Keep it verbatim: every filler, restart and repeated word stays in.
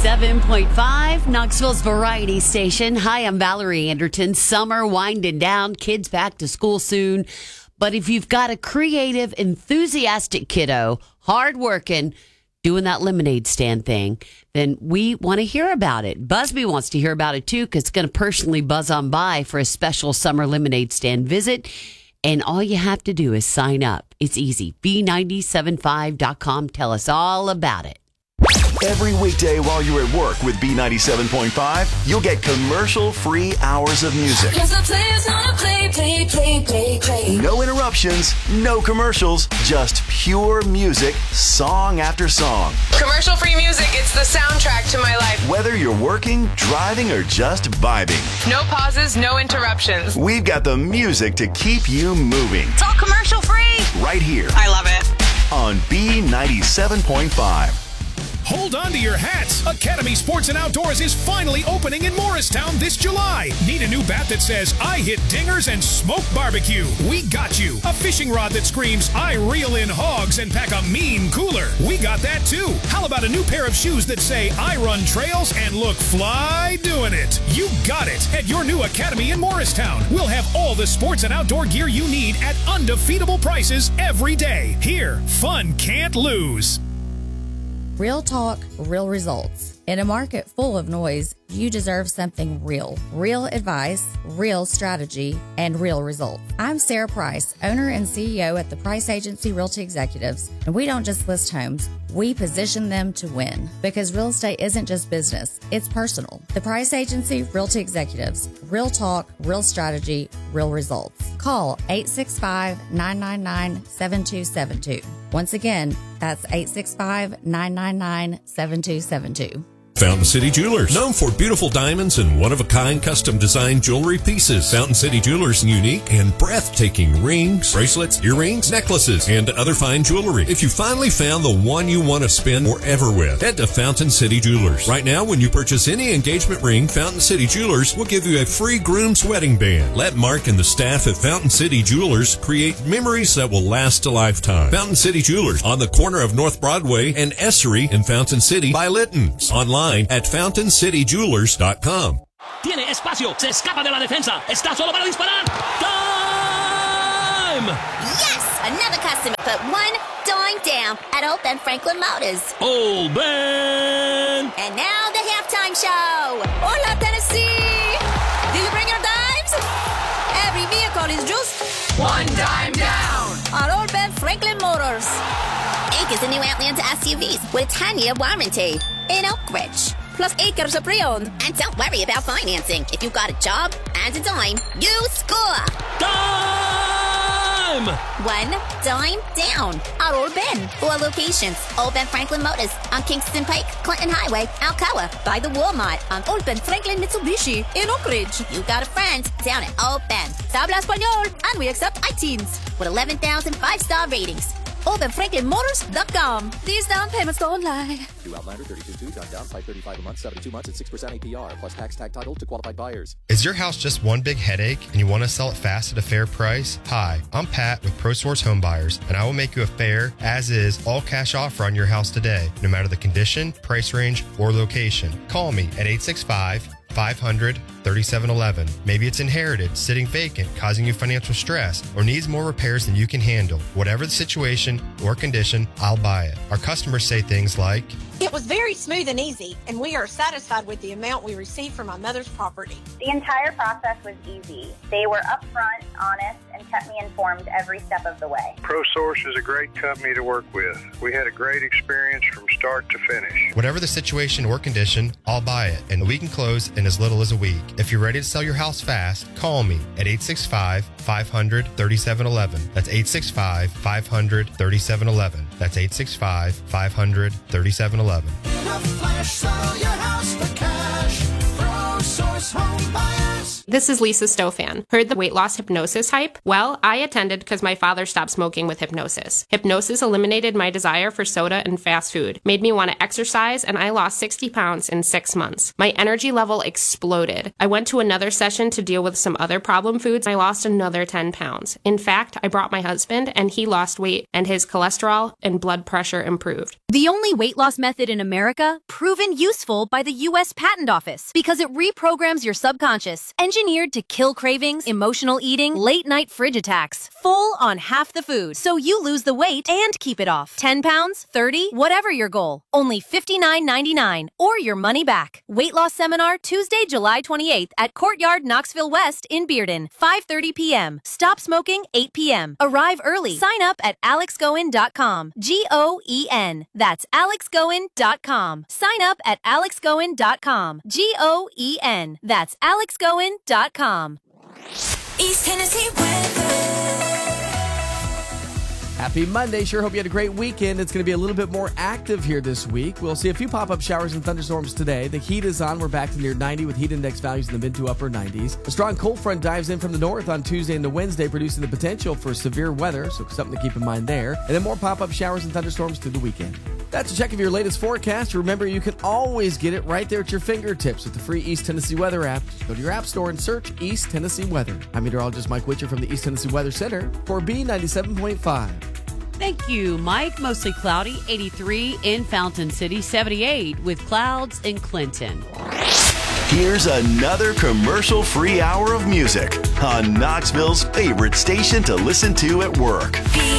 ninety-seven point five, Knoxville's variety station. Hi, I'm Valerie Anderton. Summer winding down, kids back to school soon. But if you've got a creative, enthusiastic kiddo, hardworking, doing that lemonade stand thing, then we want to hear about it. Busby wants to hear about it too, because it's going to personally buzz on by for a special summer lemonade stand visit. And all you have to do is sign up. It's easy. B nine seven five dot com. Tell us all about it. Every weekday while you're at work with B ninety-seven point five, you'll get commercial-free hours of music. Play, play, play, play, play. No interruptions, no commercials, just pure music, song after song. Commercial-free music, it's the soundtrack to my life. Whether you're working, driving, or just vibing. No pauses, no interruptions. We've got the music to keep you moving. It's all commercial-free. Right here. I love it. On B ninety-seven point five. Hold on to your hats. Academy Sports and Outdoors is finally opening in Morristown this July. Need a new bat that says, I hit dingers and smoke barbecue? We got you. A fishing rod that screams, I reel in hogs and pack a mean cooler? We got that too. How about a new pair of shoes that say, I run trails and look fly doing it? You got it at your new Academy in Morristown. We'll have all the sports and outdoor gear you need at undefeatable prices every day. Here, fun can't lose. Real talk, real results. In a market full of noise, you deserve something real. Real advice, real strategy, and real results. I'm Sarah Price, owner and C E O at the Price Agency Realty Executives, and we don't just list homes, we position them to win. Because real estate isn't just business, it's personal. The Price Agency Realty Executives. Real talk, real strategy, real results. Call eight six five, nine nine nine, seven two seven two. Once again, that's eight six five, nine nine nine, seven two seven two. Fountain City Jewelers, known for beautiful diamonds and one-of-a-kind custom-designed jewelry pieces. Fountain City Jewelers' unique and breathtaking rings, bracelets, earrings, necklaces, and other fine jewelry. If you finally found the one you want to spend forever with, head to Fountain City Jewelers. Right now, when you purchase any engagement ring, Fountain City Jewelers will give you a free groom's wedding band. Let Mark and the staff at Fountain City Jewelers create memories that will last a lifetime. Fountain City Jewelers, on the corner of North Broadway and Essery in Fountain City by Litton's. Online at fountain city jewelers dot com. Tiene espacio, se escapa de la defensa, está solo para disparar. Time! Yes! Another customer put one dime down at Old Ben Franklin Motors. Old Ben! And now the halftime show. Hola, Tennessee! Did you bring your dimes? Every vehicle is just one dime down at Old Ben Franklin Motors. Inc is the new Outlander S U Vs with a ten-year warranty in Oak Ridge. Plus acres of pre-owned. And don't worry about financing. If you got a job and a dime, you score. Dime! One dime down at Old Ben. Four locations. Old Ben Franklin Motors on Kingston Pike, Clinton Highway, Alcoa. By the Walmart on Old Ben Franklin Mitsubishi in Oak Ridge. You got a friend down at Old Ben. Habla Español. And we accept iTeens with eleven thousand five-star ratings. old ben franklin motors dot com. These down payments don't lie. New Outlander thirty-two two, down, down, five thirty-five a month, seventy-two months at six percent A P R, plus tax tag title to qualified buyers. Is your house just one big headache and you want to sell it fast at a fair price? Hi, I'm Pat with ProSource Home Buyers, and I will make you a fair, as-is, all-cash offer on your house today, no matter the condition, price range, or location. Call me at eight six five, five hundred, thirty-seven eleven. Maybe it's inherited, sitting vacant, causing you financial stress, or needs more repairs than you can handle. Whatever the situation or condition, I'll buy it. Our customers say things like, it was very smooth and easy, and we are satisfied with the amount we received from my mother's property. The entire process was easy. They were upfront, honest, and kept me informed every step of the way. ProSource is a great company to work with. We had a great experience from start to finish. Whatever the situation or condition, I'll buy it, and we can close in as little as a week. If you're ready to sell your house fast, call me at eight six five, five hundred, thirty-seven eleven. That's eight six five, five hundred, thirty-seven eleven. That's eight six five, five hundred, thirty-seven eleven. In a flash, sell your house for cash. ProSource Home Buyers. This is Lisa Stofan. Heard the weight loss hypnosis hype? Well, I attended because my father stopped smoking with hypnosis. Hypnosis eliminated my desire for soda and fast food, made me want to exercise, and I lost sixty pounds in six months. My energy level exploded. I went to another session to deal with some other problem foods. I lost another ten pounds. In fact, I brought my husband, and he lost weight, and his cholesterol and blood pressure improved. The only weight loss method in America proven useful by the U S Patent Office because it reprograms your subconscious, engineered to kill cravings, emotional eating, late night fridge attacks, full on half the food, so you lose the weight and keep it off. ten pounds, thirty, whatever your goal. Only fifty-nine ninety-nine or your money back. Weight loss seminar Tuesday, July twenty-eighth at Courtyard Knoxville West in Bearden, five thirty p.m. Stop smoking eight p.m. Arrive early. Sign up at alex goen dot com. G O E N. That's alex goen dot com. Sign up at alex goen dot com. G O E N. That's alex goen dot com. East Tennessee weather. Happy Monday. Sure hope you had a great weekend. It's going to be a little bit more active here this week. We'll see a few pop-up showers and thunderstorms today. The heat is on. We're back to near ninety with heat index values in the mid to upper nineties. A strong cold front dives in from the north on Tuesday into Wednesday, producing the potential for severe weather, so something to keep in mind there. And then more pop-up showers and thunderstorms through the weekend. That's a check of your latest forecast. Remember, you can always get it right there at your fingertips with the free East Tennessee Weather app. Just go to your app store and search East Tennessee Weather. I'm meteorologist Mike Witcher from the East Tennessee Weather Center for B ninety-seven point five. Thank you, Mike. Mostly cloudy, eighty-three in Fountain City, seventy-eight with clouds in Clinton. Here's another commercial-free hour of music on Knoxville's favorite station to listen to at work.